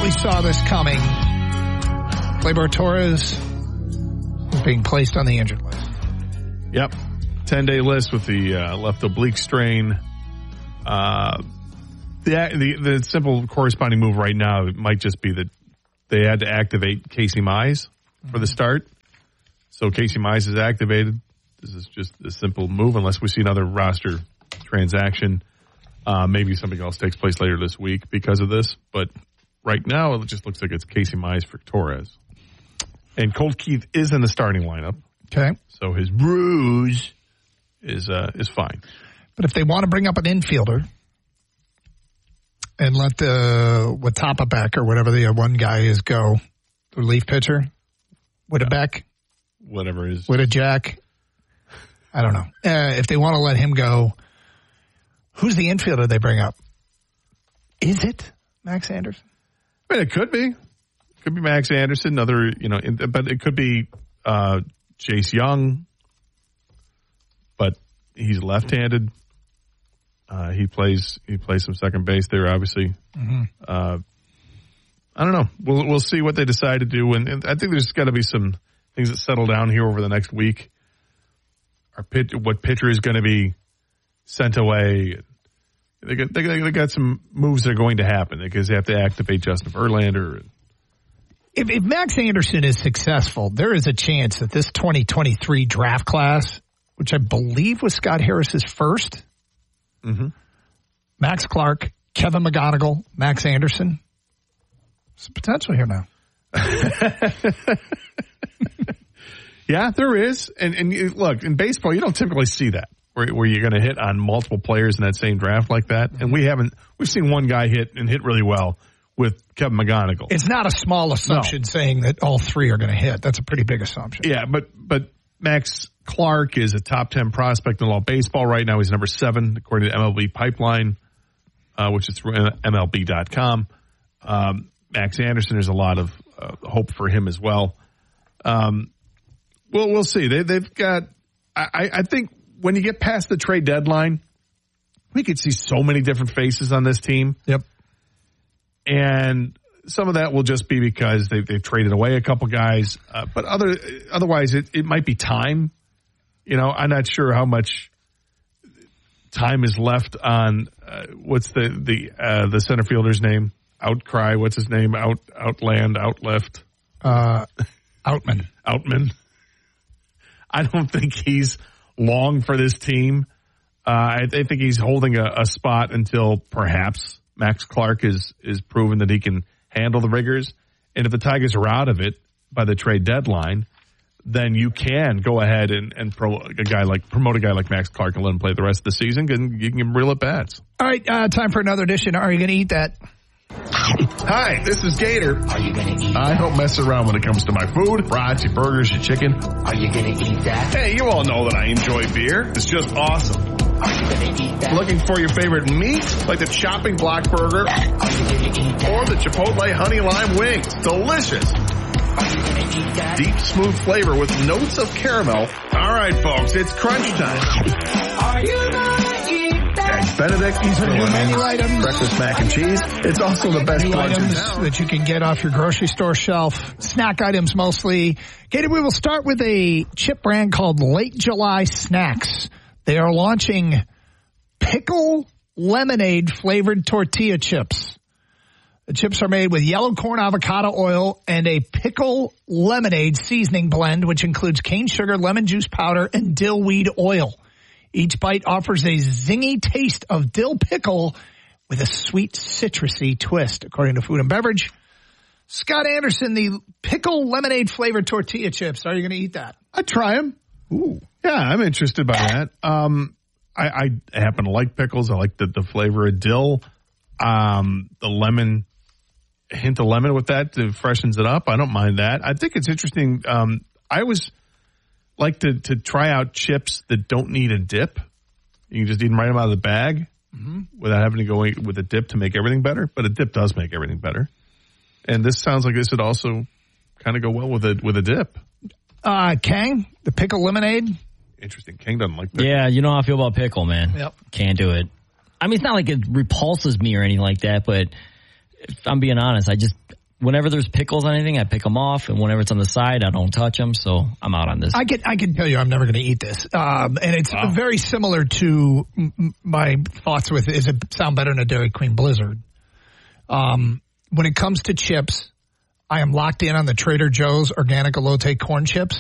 we saw this coming. Gleyber Torres being placed on the injured list. Yep. 10-day list with the left oblique strain. The simple corresponding move right now might just be that they had to activate Casey Mize for the start. So Casey Mize is activated. This is just a simple move unless we see another roster transaction. Maybe something else takes place later this week because of this. But right now, it just looks like it's Casey Mize for Torres. And Colt Keith is in the starting lineup. Okay. So his bruise is fine. But if they want to bring up an infielder and let the Watapabek or whatever the one guy is go, the relief pitcher, Whittebeck, whatever it is, Whittajack, I don't know. If they want to let him go, who's the infielder they bring up? Is it Max Anderson? I mean, it could be. It could be Max Anderson. But it could be Chase Young. But he's left-handed. He plays some second base there, obviously. Mm-hmm. I don't know. We'll see what they decide to do, and I think there's got to be some things that settle down here over the next week. What pitcher is going to be sent away? They got some moves that are going to happen because they have to activate Justin Verlander. If Max Anderson is successful, there is a chance that this 2023 draft class, which I believe was Scott Harris's first, mm-hmm. Max Clark, Kevin McGonigal, Max Anderson, there's potential here now. Yeah, there is. And look, in baseball, you don't typically see that where you're going to hit on multiple players in that same draft like that. And we've seen one guy hit really well with Kevin McGonigal. It's not a small assumption saying that all three are going to hit. That's a pretty big assumption. Yeah, but Max Clark is a top 10 prospect in all baseball right now. He's number 7 according to MLB Pipeline, which is through MLB.com. Max Anderson, there's a lot of hope for him as well. We'll see. They've got. I think when you get past the trade deadline, we could see so many different faces on this team. Yep. And some of that will just be because they've traded away a couple guys, but otherwise it might be time. I'm not sure how much time is left on what's the center fielder's name? Outcry. What's his name? Outland. Outleft. Outman. I don't think he's long for this team. I think he's holding a spot until perhaps Max Clark is proven that he can handle the rigors. And if the Tigers are out of it by the trade deadline, then you can go ahead and promote a guy like Max Clark and let him play the rest of the season, and you can give him real at bats. All right, time for another edition. Are you going to eat that? Hi, this is Gator. Are you going to eat I don't mess around when it comes to my food, fries, your burgers, your chicken. Are you going to eat that? Hey, you all know that I enjoy beer. It's just awesome. Are you going to eat that? Looking for your favorite meat, like the chopping block burger, Are you going to eat that? or the Chipotle honey lime wings. Delicious. Are you going to eat that? Deep, smooth flavor with notes of caramel. All right, folks, it's crunch time. Are you going to eat that? Eggs Benedict, These are new menu items. breakfast mac and cheese. It's also the best New lunch in items town. that you can get off your grocery store shelf. Snack items mostly. Gator, we will start with a chip brand called Late July Snacks. They are launching pickle lemonade flavored tortilla chips. The chips are made with yellow corn avocado oil and a pickle lemonade seasoning blend, which includes cane sugar, lemon juice powder, and dill weed oil. Each bite offers a zingy taste of dill pickle with a sweet citrusy twist, according to Food and Beverage. Scott Anderson, the pickle lemonade flavored tortilla chips. Are you going to eat that? I'd try them. Ooh. Yeah, I'm interested by that. I happen to like pickles. I like the flavor of dill. The lemon, hint of lemon with that freshens it up. I don't mind that. I think it's interesting. I always like to try out chips that don't need a dip. You can just eat them right out of the bag without having to go with a dip to make everything better. But a dip does make everything better. And this sounds like this would also kind of go well with a dip. Kang, the pickle lemonade. Interesting. King doesn't like pickle. Yeah, you know how I feel about pickle, man. Yep. Can't do it. I mean, it's not like it repulses me or anything like that, but if I'm being honest, whenever there's pickles on anything, I pick them off, and whenever it's on the side, I don't touch them. So I'm out on this. I can tell you, I'm never going to eat this, and it's very similar to my thoughts with is it sound better than a Dairy Queen Blizzard. When it comes to chips, I am locked in on the Trader Joe's organic elote corn chips.